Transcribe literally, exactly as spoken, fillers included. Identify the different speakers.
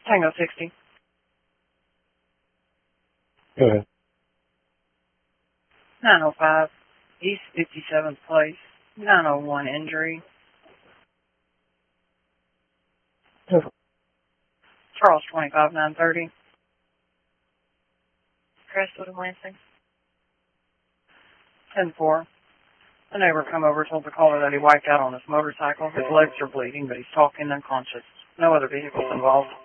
Speaker 1: Tango sixty.
Speaker 2: Go ahead.
Speaker 1: nine oh five, East fifty-seventh Place, nine oh one injury.
Speaker 2: Go ahead.
Speaker 1: Charles twenty-five, nine thirty. Crestwood and Lansing. ten four. A neighbor come over, told the caller that he wiped out on his motorcycle. His legs are bleeding, but he's talking unconscious. No other vehicles involved.